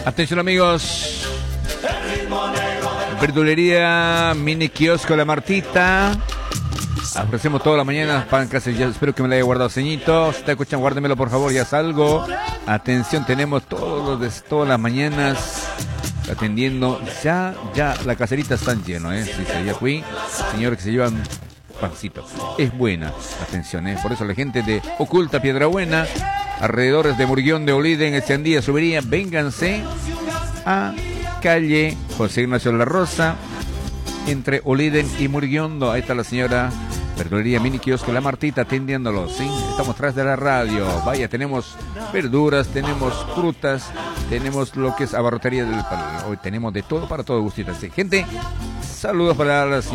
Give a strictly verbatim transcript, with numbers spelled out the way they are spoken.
Atención amigos, verdulería Mini Kiosco La Martita. Ofrecemos todas las mañanas pan casero. Ya espero que me la haya guardado, ceñito. Si te escuchan, guárdemelo por favor, ya salgo. Atención, tenemos todos los de todas las mañanas atendiendo. Ya, ya, la caserita están lleno, ¿eh? Sí, sí, ya fui. Señores que se llevan pancito. Es buena, atención, ¿eh? Por eso la gente de Oculta Piedrabuena, alrededores de Murguión de Oliden, Echandía, Subería, vénganse a calle José Ignacio La Rosa, entre Oliden y Murguiondo. Ahí está la señora verdulería Mini Kiosco La Martita atendiéndolo, ¿sí? Estamos tras de la radio. Vaya, tenemos verduras, tenemos frutas, tenemos lo que es abarrotería del... Hoy tenemos de todo para todo gustito, ¿sí? Gente, saludos para la